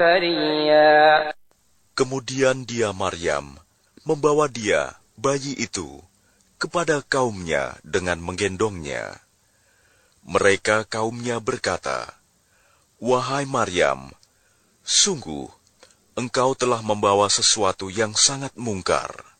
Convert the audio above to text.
زكريا. Kemudian dia Maryam membawa dia, bayi itu, kepada kaumnya dengan menggendongnya. Mereka kaumnya berkata, "Wahai Maryam, sungguh engkau telah membawa sesuatu yang sangat mungkar.